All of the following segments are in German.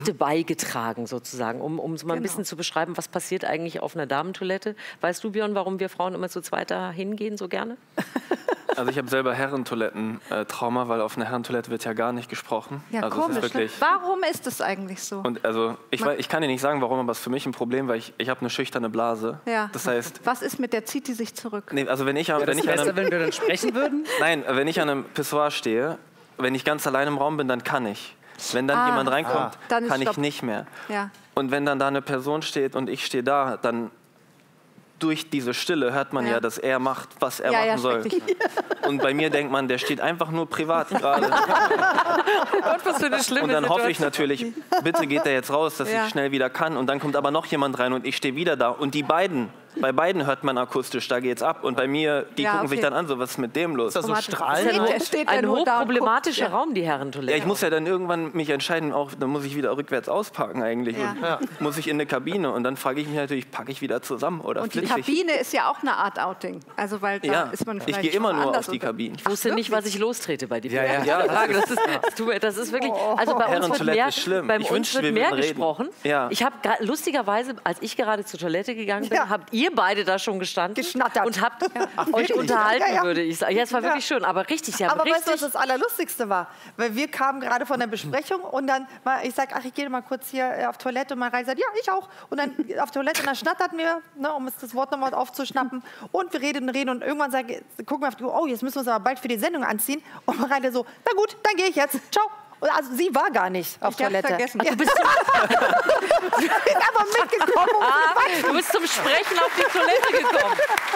beigetragen sozusagen, um so mal ein bisschen zu beschreiben, was passiert eigentlich auf einer Damentoilette. Weißt du, Björn, warum wir Frauen immer zu zweit da hingehen so gerne? Also ich habe selber Herrentoiletten-Trauma, weil auf einer Herrentoilette wird ja gar nicht gesprochen. Ja, also komisch. es ist wirklich Warum ist das eigentlich so? und also ich kann dir nicht sagen, warum, aber es ist für mich ein Problem, weil ich habe eine schüchterne Blase. Ja. Das heißt, Was ist mit der, zieht die sich zurück? nee, also wenn ich an Wenn wir dann sprechen würden? Nein, wenn ich an einem Pissoir stehe, wenn ich ganz allein im Raum bin, dann kann ich. Wenn dann jemand reinkommt, Dann ist kann ich Stopp. nicht mehr. Ja. Und wenn dann da eine Person steht und ich stehe da, dann durch diese Stille hört man ja, dass er macht, was er machen soll. Und bei mir denkt man, der steht einfach nur privat gerade. Und was für eine schlimme Und dann hoffe ich Situation. natürlich, bitte geht er jetzt raus, dass ich schnell wieder kann. Und dann kommt aber noch jemand rein und ich stehe wieder da. Und die beiden, bei beiden hört man akustisch, da geht's ab. Und bei mir, die gucken sich dann an, so, was ist mit dem los? Ist das so Strahlen? Ein hochproblematischer Raum, die Herrentoilette. Ja, ich muss ja dann irgendwann mich entscheiden, auch, dann muss ich wieder rückwärts ausparken eigentlich. Ja. Und muss ich in eine Kabine. Und dann frage ich mich natürlich, packe ich wieder zusammen oder Und die flitze ich? Kabine ist ja auch eine Art Outing. Also, weil da ist man ich vielleicht gehe immer schon nur anders auf die Kabinen. Ich wusste nicht, was ich lostrete bei dir. Ja, Das ist wirklich. Also bei uns wird Herrentoilette mehr, ist schlimm. bei Ich uns wünschte, wird wir mehr würden reden. gesprochen. Ja. Ich habe lustigerweise, als ich gerade zur Toilette gegangen bin, habt ihr beide da schon gestanden Geschnattert. und habt euch unterhalten, würde ich sagen. Ja, es war wirklich schön, aber richtig, ja, Aber richtig. weißt du, was das Allerlustigste war? Weil wir kamen gerade von der Besprechung und dann war, ich sag, ach, ich gehe mal kurz hier auf Toilette und Mareile sagt, ja, ich auch. Und dann auf Toilette und dann schnatterten wir, ne, um es das Wort nochmal aufzuschnappen. Und wir reden und irgendwann gucken wir auf die Uhr, oh, jetzt müssen wir uns aber bald für die Sendung anziehen. Und Mareile so, na gut, dann gehe ich jetzt. Ciao. Und also sie war gar nicht auf Toilette. Vergessen. Du bist zum, Sie ist einfach mitgekommen. du bist zum Sprechen auf die Toilette gekommen.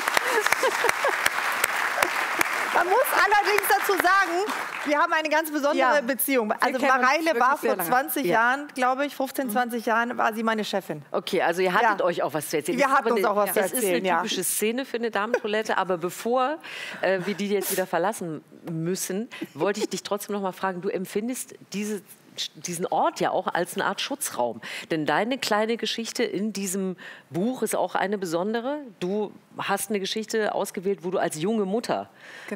Man muss allerdings dazu sagen, wir haben eine ganz besondere Beziehung. Also kennen uns Mareile war wirklich sehr vor lange. 20 Jahren, glaube ich, 15, 20 Jahren, war sie meine Chefin. Okay, also ihr hattet euch auch was zu erzählen. Wir Das ist hatten aber uns auch was zu Das ist erzählen, eine typische Szene für eine Damentoilette. Aber bevor wir die jetzt wieder verlassen müssen, wollte ich dich trotzdem noch mal fragen, du empfindest diesen Ort ja auch als eine Art Schutzraum. Denn deine kleine Geschichte in diesem Buch ist auch eine besondere. Du hast eine Geschichte ausgewählt, wo du als junge Mutter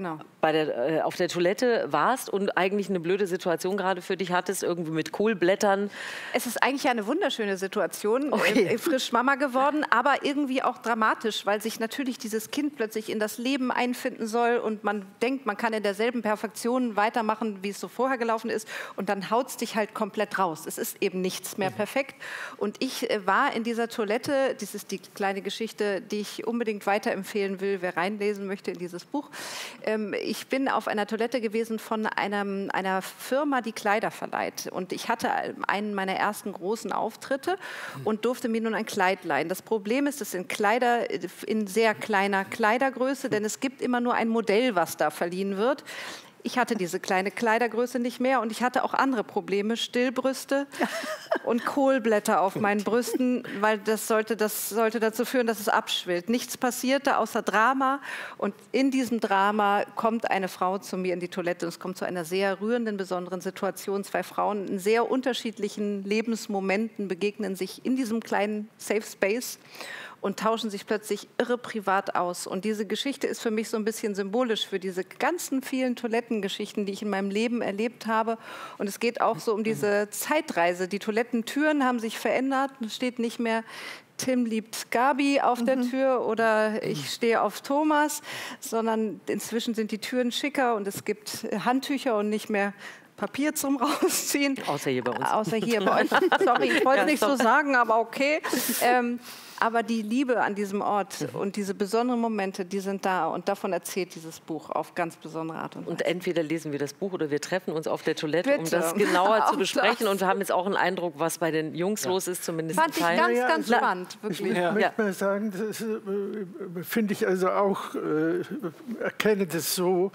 auf der Toilette warst und eigentlich eine blöde Situation gerade für dich hattest, irgendwie mit Kohlblättern. Es ist eigentlich eine wunderschöne Situation, frisch Mama geworden, aber irgendwie auch dramatisch, weil sich natürlich dieses Kind plötzlich in das Leben einfinden soll und man denkt, man kann in derselben Perfektion weitermachen, wie es so vorher gelaufen ist und dann haut es dich halt komplett raus. Es ist eben nichts mehr perfekt und ich war in dieser Toilette, das ist die kleine Geschichte, die ich unbedingt weiterempfehlen will, wer reinlesen möchte in dieses Buch. Ich bin auf einer Toilette gewesen von einer Firma, die Kleider verleiht. Und ich hatte einen meiner ersten großen Auftritte und durfte mir nun ein Kleid leihen. Das Problem ist, es sind Kleider in sehr kleiner Kleidergröße, denn es gibt immer nur ein Modell, was da verliehen wird. Ich hatte diese kleine Kleidergröße nicht mehr und ich hatte auch andere Probleme, Stillbrüste und Kohlblätter auf meinen Brüsten, weil das sollte dazu führen, dass es abschwillt. Nichts passierte außer Drama und in diesem Drama kommt eine Frau zu mir in die Toilette und es kommt zu einer sehr rührenden, besonderen Situation. Zwei Frauen in sehr unterschiedlichen Lebensmomenten begegnen sich in diesem kleinen Safe Space und tauschen sich plötzlich irre privat aus. Und diese Geschichte ist für mich so ein bisschen symbolisch für diese ganzen vielen Toilettengeschichten, die ich in meinem Leben erlebt habe. Und es geht auch so um diese Zeitreise. Die Toilettentüren haben sich verändert. Es steht nicht mehr Tim liebt Gabi auf der Tür oder ich stehe auf Thomas, sondern inzwischen sind die Türen schicker und es gibt Handtücher und nicht mehr Papier zum Rausziehen. Außer hier bei uns. Außer hier bei euch. Sorry, ich wollte es nicht so sagen, aber okay. Aber die Liebe an diesem Ort und diese besonderen Momente, die sind da. Und davon erzählt dieses Buch auf ganz besondere Art und Weise. Und entweder lesen wir das Buch oder wir treffen uns auf der Toilette, um Bitte. das genauer zu Auch besprechen. das. Und wir haben jetzt auch einen Eindruck, was bei den Jungs los ist, zumindest Fand ich ganz spannend, Ich wirklich. möchte mal sagen, das finde ich also auch, erkenne das so,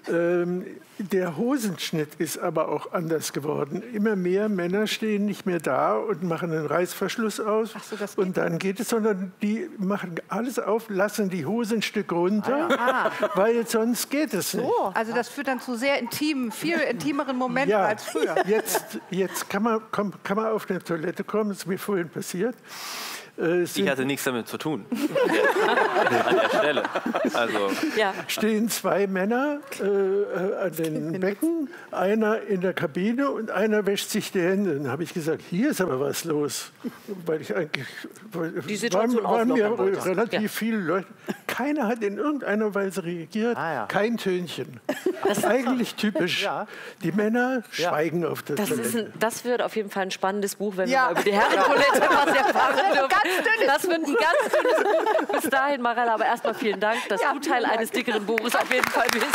der Hosenschnitt ist aber auch anders geworden. Immer mehr Männer stehen nicht mehr da und machen einen Reißverschluss aus und dann geht es, sondern die machen alles auf, lassen die Hosenstücke runter, weil sonst geht es nicht. Also das führt dann zu sehr intimen, viel intimeren Momenten Ja, als früher. jetzt kann man auf eine Toilette kommen, das ist mir vorhin passiert. Ich hatte nichts damit zu tun. An der Stelle. Also. Ja. Stehen zwei Männer an den Becken, einer in der Kabine und einer wäscht sich die Hände. Dann habe ich gesagt, hier ist aber was los. Weil ich eigentlich, die Situation waren mir relativ viele Leute. Keiner hat in irgendeiner Weise reagiert, kein Tönchen. Das ist eigentlich typisch. Ja. Die Männer schweigen auf der Toilette. Das wird auf jeden Fall ein spannendes Buch, wenn wir mal über die Herrentoilette was erfahren dürfen. Das wird ein ganz dünnes Buch. Bis dahin, Marella, aber erstmal vielen Dank, dass du Teil eines dickeren Buches auf jeden Fall bist.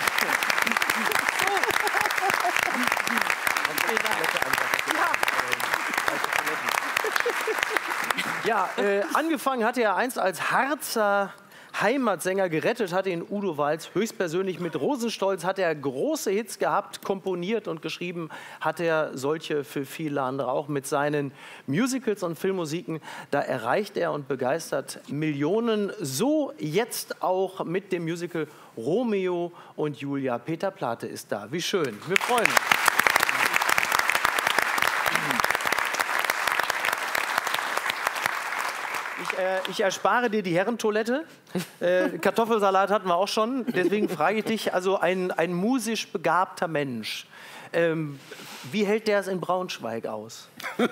Ja, angefangen hatte er einst als Harzer Heimatsänger, gerettet hat ihn Udo Walz höchstpersönlich. Mit Rosenstolz hat er große Hits gehabt, komponiert und geschrieben hat er solche für viele andere auch. Mit seinen Musicals und Filmmusiken, da erreicht er und begeistert Millionen. So jetzt auch mit dem Musical Romeo und Julia. Peter Plate ist da. Wie schön, wir freuen uns. Ich erspare dir die Herrentoilette. Kartoffelsalat hatten wir auch schon. Deswegen frage ich dich, also ein musisch begabter Mensch, wie hält der es in Braunschweig aus?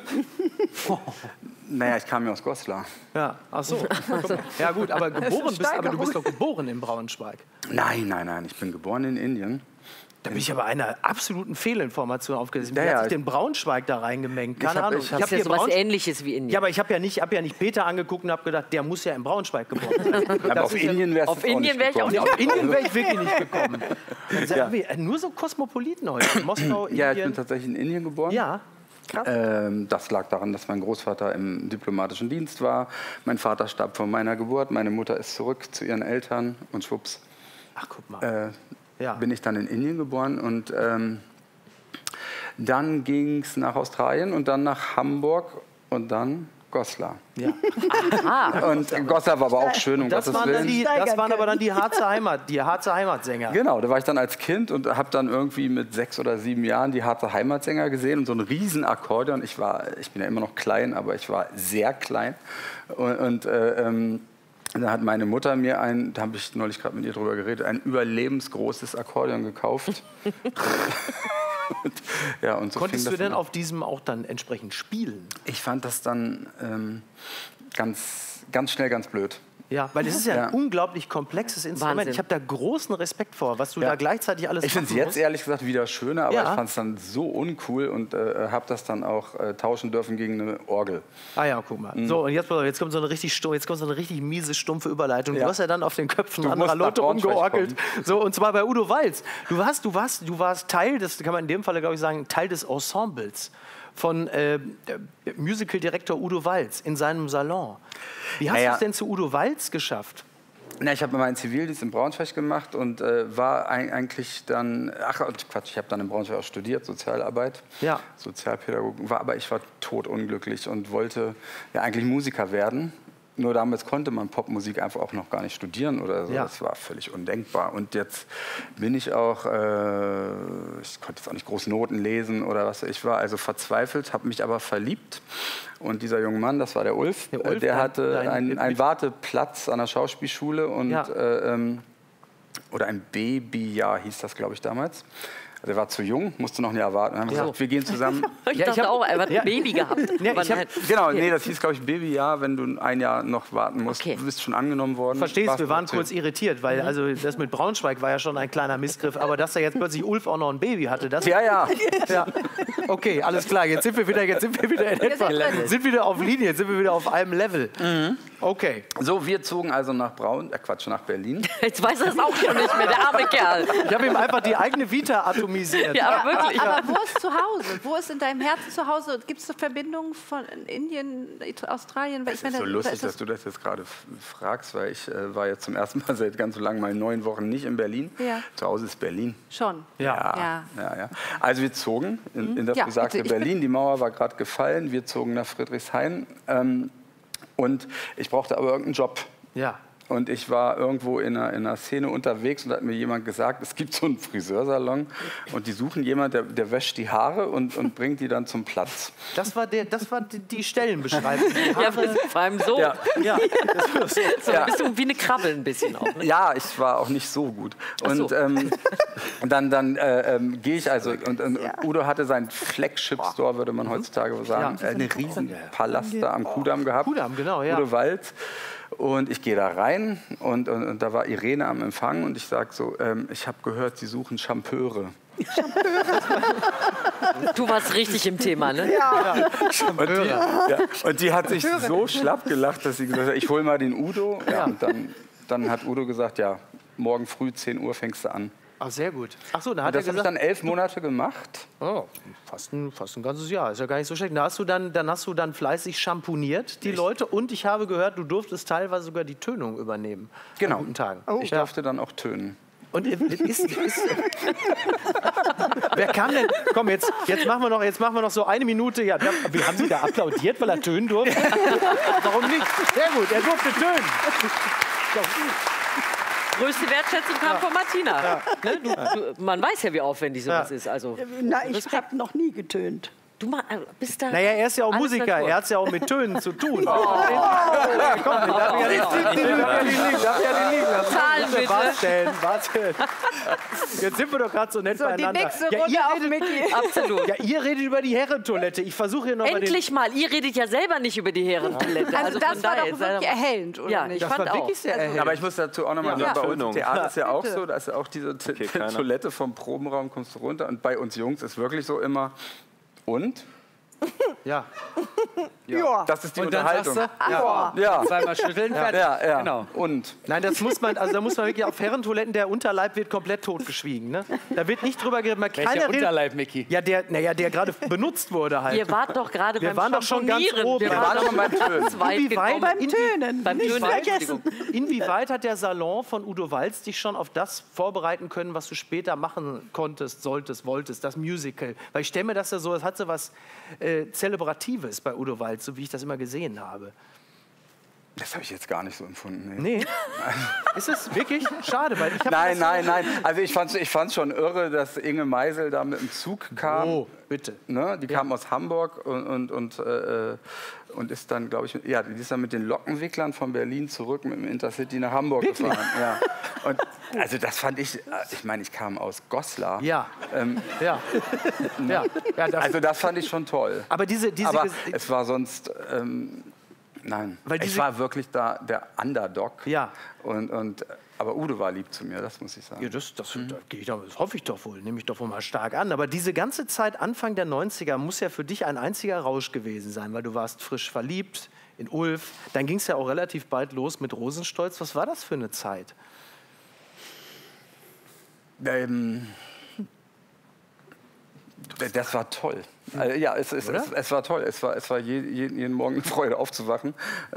Naja, ich kam ja aus Goslar. Ja, ach so. Ja gut, aber du bist doch geboren in Braunschweig. Nein, ich bin geboren in Indien. Da bin ich aber einer absoluten Fehlinformation aufgesetzt. Wie hat sich den Braunschweig da reingemengt? Keine Ahnung. Ich habe ja so was Ähnliches wie Indien. Ja, aber ich habe ja nicht Peter angeguckt und habe gedacht, der muss ja in Braunschweig geboren sein. Auf Indien wäre ich auch nicht Auf Indien wäre ich wirklich nicht gekommen. Nur so Kosmopoliten heute. Moskau, Indien. Ja, ich bin tatsächlich in Indien geboren. Ja. Das lag daran, dass mein Großvater im diplomatischen Dienst war. Mein Vater starb vor meiner Geburt. Meine Mutter ist zurück zu ihren Eltern und schwupps. Ach, guck mal. Bin ich dann in Indien geboren und dann ging es nach Australien und dann nach Hamburg und dann Goslar. Ja. Und Goslar war aber auch schön, um Gottes Willen. Das waren aber dann die Harzer Heimatsänger. Genau, da war ich dann als Kind und habe dann irgendwie mit 6 oder 7 Jahren die Harzer Heimatsänger gesehen und so ein riesen Akkordeon. Ich bin ja immer noch klein, aber ich war sehr klein. Und da hat meine Mutter mir da habe ich neulich gerade mit ihr drüber geredet, ein überlebensgroßes Akkordeon gekauft. Und so konntest du denn auf diesem auch dann entsprechend spielen? Ich fand das dann ganz schnell ganz blöd. Ja, weil es ist ja ein unglaublich komplexes Instrument. Wahnsinn. Ich habe da großen Respekt vor, was du da gleichzeitig alles Ich finde es jetzt ehrlich gesagt wieder schöner, aber ich fand es dann so uncool und habe das dann auch tauschen dürfen gegen eine Orgel. Ah ja, guck mal. So, und jetzt kommt so eine richtig miese, stumpfe Überleitung. Du hast ja dann auf den Köpfen anderer Leute rumgeorgelt. So, und zwar bei Udo Walz. Du warst Teil des, kann man in dem Fall, glaube ich, sagen, Teil des Ensembles von Musical-Direktor Udo Walz in seinem Salon. Wie hast du es denn zu Udo Walz geschafft? Na, ich habe meinen Zivildienst in Braunschweig gemacht und war eigentlich dann, ich habe dann in Braunschweig auch studiert, Sozialarbeit, Sozialpädagogik, aber ich war totunglücklich und wollte ja eigentlich Musiker werden. Nur damals konnte man Popmusik einfach auch noch gar nicht studieren oder so. Ja. Das war völlig undenkbar. Und jetzt bin ich auch, ich konnte jetzt auch nicht groß Noten lesen oder was. Ich war also verzweifelt, habe mich aber verliebt. Und dieser junge Mann, das war der Ulf, der hatte einen Warteplatz an der Schauspielschule und, oder ein Babyjahr hieß das, glaube ich, damals. Also er war zu jung, musste noch ein Jahr warten. Dann haben wir gesagt, wir gehen zusammen. Ich dachte auch, er hat ein Baby gehabt. Das hieß, glaube ich, Babyjahr, wenn du ein Jahr noch warten musst. Okay. Du bist schon angenommen worden. Verstehst, wir waren kurz irritiert, weil also das mit Braunschweig war ja schon ein kleiner Missgriff. Aber dass da jetzt plötzlich Ulf auch noch ein Baby hatte, das... Ja. Okay, alles klar, jetzt sind wir wieder in etwa, sind wieder auf Linie, jetzt sind wir wieder auf einem Level. Mhm. Okay. So, wir zogen also nach nach Berlin. Jetzt weiß er es auch schon nicht mehr, der arme Kerl. Ich habe ihm einfach die eigene Vita atomisiert. Ja, wirklich. Aber wo ist zu Hause? Wo ist in deinem Herzen zu Hause? Gibt es Verbindungen von Indien, Australien? Das ist so lustig, dass du das jetzt gerade fragst, weil ich war jetzt zum ersten Mal seit ganz so lang mal 9 Wochen nicht in Berlin. Ja. Zu Hause ist Berlin. Schon? Ja. Also wir zogen in das besagte Berlin. Die Mauer war gerade gefallen. Wir zogen nach Friedrichshain. Und ich brauchte aber irgendeinen Job. Ja. Und ich war irgendwo in einer Szene unterwegs und da hat mir jemand gesagt, es gibt so einen Friseursalon und die suchen jemanden, der wäscht die Haare und bringt die dann zum Platz. Das war die Stellenbeschreibung. Ja, vor allem so. Ja. So ein bisschen wie eine Krabbe ein bisschen auch. Ne? Ja, ich war auch nicht so gut. Und dann gehe ich also, und Udo hatte seinen Flagship-Store, würde man heutzutage sagen, einen riesen Palast da am Kudamm gehabt. Kudamm, genau, ja. Udo Walz. Und ich gehe da rein und da war Irene am Empfang und ich sage so, ich habe gehört, Sie suchen Champeure. Du warst richtig im Thema, ne? Ja. Und die hat sich so schlapp gelacht, dass sie gesagt hat, ich hole mal den Udo. Ja, und dann hat Udo gesagt, ja, morgen früh 10 Uhr fängst du an. Ach, sehr gut. Ach so, dann hat das habe ich dann 11 Monate gemacht. Oh, fast ein ganzes Jahr. Ist ja gar nicht so schlecht. Dann hast du dann fleißig schamponiert, die Leute. Und ich habe gehört, du durftest teilweise sogar die Tönung übernehmen. Genau. An guten Tagen. Oh. Ich durfte dann auch tönen. Und wer kann denn? Komm, jetzt machen wir noch so eine Minute. Ja, wie haben Sie da applaudiert, weil er tönen durfte? Warum nicht? Sehr gut, er durfte tönen. Größte Wertschätzung kam von Martina. Ja. Ne? Man weiß ja, wie aufwendig sowas ist. Also, na, ich habe noch nie getönt. Du bist da. Naja, er ist ja auch Musiker, Natur. Er hat es ja auch mit Tönen zu tun. Komm, darf ja nicht liegen. Zahlen bitte. Warte. Jetzt sind wir doch gerade so nett beieinander. Die nächste Runde auf Micky. Absolut. Ja, ihr redet über die Herrentoilette. Ich versuche hier noch Endlich mal. Ihr redet ja selber nicht über die Herrentoilette. Also das war doch wirklich erhellend, oder nicht? Ich fand auch. Sehr erhellend. Aber ich muss dazu auch noch mal sagen, bei uns im Theater ist ja auch so, da ist ja auch diese Toilette vom Probenraum, kommst du runter. Und bei uns Jungs ist wirklich so immer, und? Ja. Das ist die Unterhaltung. Zweimal schütteln, fertig. Ja. Genau. Und? Nein, da muss man wirklich auf Herrentoiletten, der Unterleib wird komplett totgeschwiegen. Ne? Da wird nicht drüber geredet. Welcher Unterleib, Micky? Ja, der gerade benutzt wurde halt. Ihr wart doch gerade beim waren doch schon ganz oben. Wir waren schon beim Tönen. Beim Tönen. Inwieweit hat der Salon von Udo Walz dich schon auf das vorbereiten können, was du später machen konntest, wolltest, das Musical? Weil ich stelle mir das ja so, es hat so was Zelebratives bei Udo Walz, so wie ich das immer gesehen habe. Das habe ich jetzt gar nicht so empfunden. Nee. Ist es wirklich schade? Weil ich nein. Also ich fand's schon irre, dass Inge Meisel da mit dem Zug kam. Oh, bitte. Ne? Die kam aus Hamburg und ist dann, glaube ich, die ist dann mit den Lockenwicklern von Berlin zurück mit dem Intercity nach Hamburg gefahren. Ja. Und also das fand ich meine, ich kam aus Goslar. Also das fand ich schon toll. Aber aber es war sonst... Nein, ich war wirklich da der Underdog. Ja. Aber Udo war lieb zu mir, das muss ich sagen. Ja, das hoffe ich doch wohl, nehme ich doch wohl mal stark an. Aber diese ganze Zeit, Anfang der 90er, muss ja für dich ein einziger Rausch gewesen sein, weil du warst frisch verliebt in Ulf. Dann ging es ja auch relativ bald los mit Rosenstolz. Was war das für eine Zeit? Das war toll. Ja, es war toll. Es war jeden Morgen eine Freude aufzuwachen.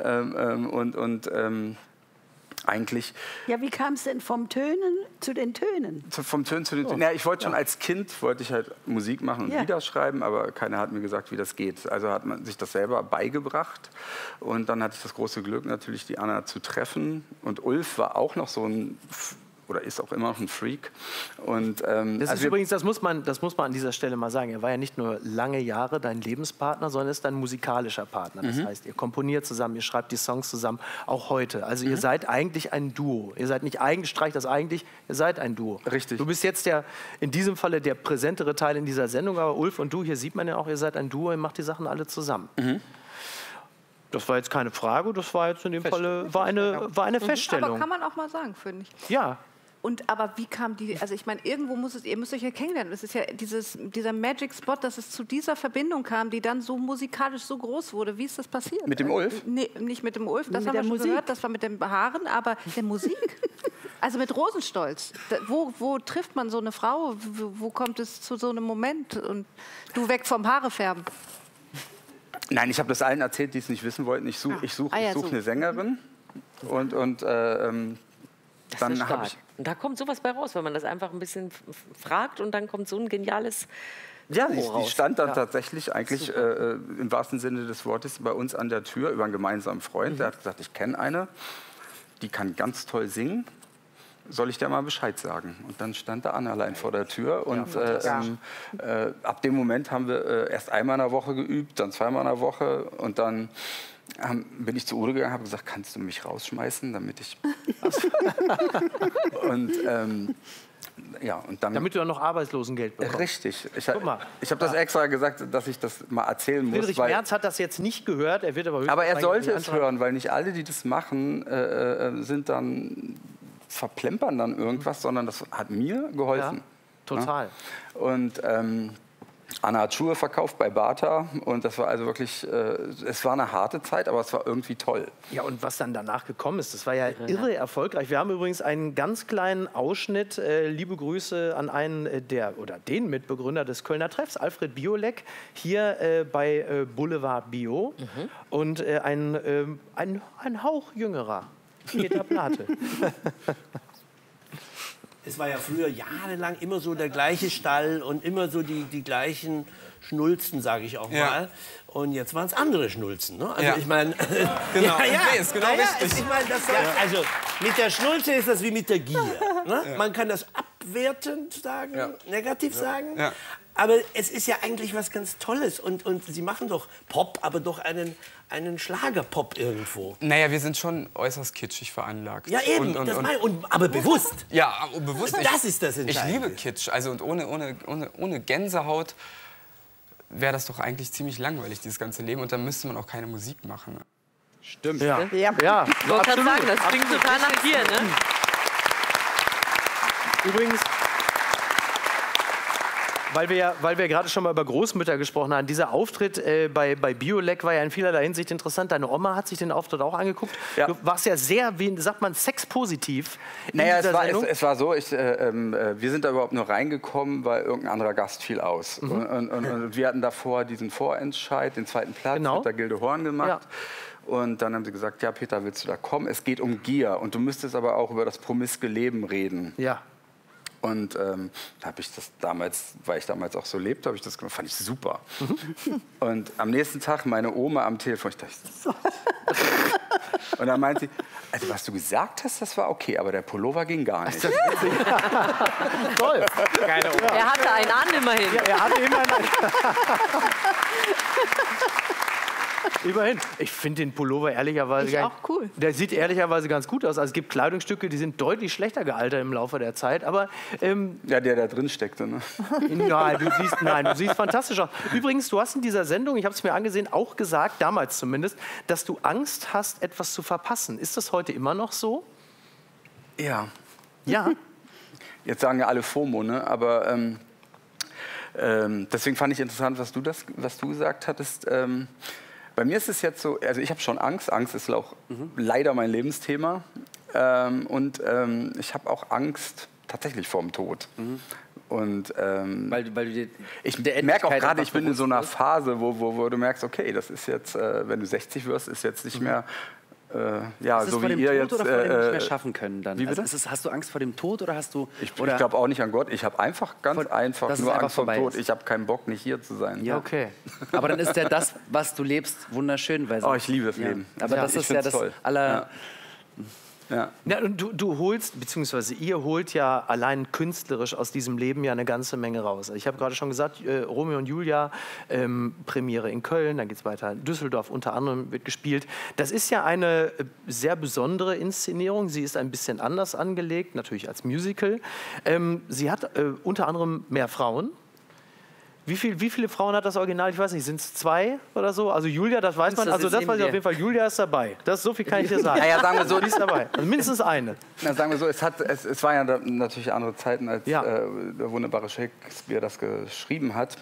Eigentlich... Ja, wie kam es denn vom Tönen zu den Tönen? Vom Tönen zu den Tönen. Ja, ich wollte schon als Kind halt Musik machen und Lieder schreiben, aber keiner hat mir gesagt, wie das geht. Also hat man sich das selber beigebracht. Und dann hatte ich das große Glück, natürlich die Anna zu treffen. Und Ulf war auch noch so ein... oder ist auch immer noch ein Freak. Und, das ist übrigens, das muss man an dieser Stelle mal sagen, er war ja nicht nur lange Jahre dein Lebenspartner, sondern ist dein musikalischer Partner. Das heißt, ihr komponiert zusammen, ihr schreibt die Songs zusammen, auch heute. Also ihr seid eigentlich ein Duo. Ihr seid nicht ihr seid ein Duo. Richtig. Du bist jetzt in diesem Falle der präsentere Teil in dieser Sendung, aber Ulf und du, hier sieht man ja auch, ihr seid ein Duo, ihr macht die Sachen alle zusammen. Das war jetzt keine Frage, das war jetzt in dem Falle war eine Feststellung. Aber kann man auch mal sagen, finde ich. Ja. Aber wie kam also ich meine, irgendwo ihr müsst euch ja kennenlernen. Es ist ja dieser Magic Spot, dass es zu dieser Verbindung kam, die dann so musikalisch so groß wurde. Wie ist das passiert? Mit dem Ulf? Nee, nicht mit dem Ulf, das haben wir schon gehört, das war mit den Haaren, aber der Musik. Also mit Rosenstolz. Wo trifft man so eine Frau? Wo kommt es zu so einem Moment? Und du weg vom Haarefärben. Nein, ich habe das allen erzählt, die es nicht wissen wollten. Ich suche eine Sängerin und dann habe ich... Und da kommt sowas bei raus, wenn man das einfach ein bisschen fragt und dann kommt so ein geniales die stand dann tatsächlich eigentlich im wahrsten Sinne des Wortes bei uns an der Tür über einen gemeinsamen Freund. Der hat gesagt, ich kenne eine. die kann ganz toll singen. Soll ich dir mal Bescheid sagen? Und dann stand da Anna allein vor der Tür. Und ab dem Moment haben wir erst einmal in der Woche geübt, dann zweimal in der Woche. Und dann bin ich zu Udo gegangen und habe gesagt, kannst du mich rausschmeißen, damit ich... und dann, damit du dann noch Arbeitslosengeld bekommst. Richtig. Ich habe das extra gesagt, dass ich das mal erzählen muss. Friedrich Merz hat das jetzt nicht gehört. Er wird aber er sollte es hören, weil nicht alle, die das machen, sind dann... verplempern dann irgendwas, sondern das hat mir geholfen. Ja, total. Ja? Und Anna hat Schuhe verkauft bei Bata und das war also wirklich, es war eine harte Zeit, aber es war irgendwie toll. Ja, und was dann danach gekommen ist, das war ja irre erfolgreich. Wir haben übrigens einen ganz kleinen Ausschnitt, liebe Grüße an einen den Mitbegründer des Kölner Treffs, Alfred Biolek, hier bei Boulevard Bio und ein Hauch jüngerer Peter Plate. Es war ja früher jahrelang immer so der gleiche Stall und immer so die gleichen Schnulzen, sage ich auch mal. Und jetzt waren es andere Schnulzen. Ne? Also ich meine... Genau, ist genau richtig. Ich mein, also mit der Schnulze ist das wie mit der Gier. Ne? Man kann das abwertend sagen, negativ sagen. Ja. Aber es ist ja eigentlich was ganz Tolles. Und Sie machen doch Pop, aber doch einen Schlagerpop irgendwo. Naja, wir sind schon äußerst kitschig veranlagt. Ja, eben. Aber bewusst. Ja, bewusst. Das ist das Entscheidende. Ich liebe Kitsch. Also, und ohne Gänsehaut wäre das doch eigentlich ziemlich langweilig, dieses ganze Leben. Und dann müsste man auch keine Musik machen. Stimmt. Ja. Ich wollte gerade sagen, das klingt total nach dir, ne? Übrigens, weil wir gerade schon mal über Großmütter gesprochen haben, dieser Auftritt bei Biolek war ja in vielerlei Hinsicht interessant. Deine Oma hat sich den Auftritt auch angeguckt. Ja. Du warst ja sehr, wie sagt man, sexpositiv. Naja, es war so, wir sind da überhaupt nur reingekommen, weil irgendein anderer Gast fiel aus. Und wir hatten davor diesen Vorentscheid, den zweiten Platz mit der Gilde Horn gemacht. Ja. Und dann haben sie gesagt, ja Peter, willst du da kommen? Es geht um Gier und du müsstest aber auch über das promiske Leben reden. Ja. Und habe ich das damals, weil ich damals auch so lebte, habe ich das gemacht, fand ich super. Und am nächsten Tag meine Oma am Telefon, ich dachte, und dann meinte sie, also was du gesagt hast, das war okay, aber der Pullover ging gar nicht. Toll. Geile Oma. Er hatte einen an immerhin. Ja, er hatte immer einen. Immerhin. Ich finde den Pullover ehrlicherweise auch cool. Der sieht ehrlicherweise ganz gut aus. Also es gibt Kleidungsstücke, die sind deutlich schlechter gealtert im Laufe der Zeit. Aber der da drin steckte, ne? Nein, du siehst fantastisch aus. Übrigens, du hast in dieser Sendung, ich habe es mir angesehen, auch gesagt, damals zumindest, dass du Angst hast, etwas zu verpassen. Ist das heute immer noch so? Ja. Ja. Jetzt sagen ja alle FOMO, ne? Aber deswegen fand ich interessant, was du gesagt hattest. Bei mir ist es jetzt so, also ich habe schon Angst. Angst ist auch leider mein Lebensthema. Ich habe auch Angst tatsächlich vorm Tod. Und ich merke auch gerade, ich bin in so einer Phase, wo du merkst, okay, das ist jetzt, wenn du 60 wirst, ist jetzt nicht mehr... so wie ihr jetzt oder vor dem nicht mehr schaffen können dann. Wie bitte? Hast du Angst vor dem Tod oder hast du? Ich glaube auch nicht an Gott. Ich habe einfach nur Angst vor dem Tod. Ich habe keinen Bock, nicht hier zu sein. Ja, okay. Aber dann ist ja das, was du lebst, wunderschön. Weil ich liebe das Leben. Aber das ist ja das aller. Ja, und du holst, beziehungsweise ihr holt ja allein künstlerisch aus diesem Leben ja eine ganze Menge raus. Also ich habe gerade schon gesagt, Romeo und Julia, Premiere in Köln, dann geht es weiter in Düsseldorf, unter anderem wird gespielt. Das ist ja eine sehr besondere Inszenierung. Sie ist ein bisschen anders angelegt, natürlich als Musical. Sie hat unter anderem mehr Frauen. Wie viele Frauen hat das Original? Ich weiß nicht, sind es 2 oder so? Also Julia, das weiß man. Also das weiß ich auf jeden Fall. Julia ist dabei. So viel kann ich dir sagen. Naja, sagen wir so, die ist dabei. Also mindestens eine. Na, sagen wir so, es waren ja natürlich andere Zeiten, als der wunderbare Shakespeare das geschrieben hat.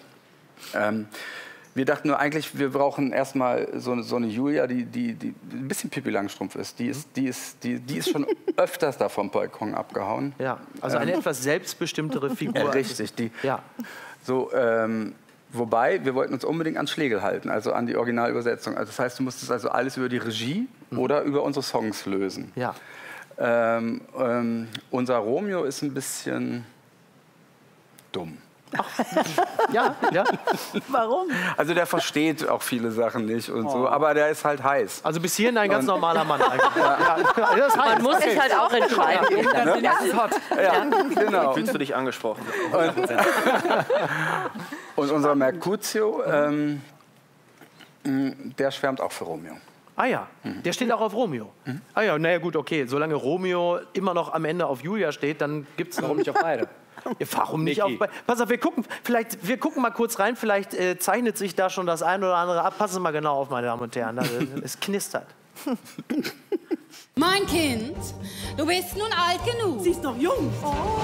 Wir dachten nur eigentlich, wir brauchen erstmal so eine Julia, die ein bisschen Pippi Langstrumpf ist. Die ist schon öfters da vom Balkon abgehauen. Ja, also eine etwas selbstbestimmtere Figur. Richtig, So, wobei, wir wollten uns unbedingt an Schlegel halten, also an die Originalübersetzung. Also das heißt, du musstest also alles über die Regie oder über unsere Songs lösen. Ja. Unser Romeo ist ein bisschen dumm. Ja, ja. Warum? Also der versteht auch viele Sachen nicht und so, aber der ist halt heiß. Also bis hierhin ein ganz normaler Mann eigentlich. Das heißt, man muss sich halt auch entscheiden. Das ist hot. Ja, genau. Fühlst du dich angesprochen? Und unser Mercutio, der schwärmt auch für Romeo. Ah ja, der steht auch auf Romeo. Ah ja, naja gut, okay. Solange Romeo immer noch am Ende auf Julia steht, dann gibt es... Warum nicht auf beide? Ja, warum nicht auf beide? Pass auf, wir gucken mal kurz rein. Vielleicht zeichnet sich da schon das eine oder andere ab. Passen Sie mal genau auf, meine Damen und Herren. Es knistert. Mein Kind, du bist nun alt genug. Sie ist noch jung.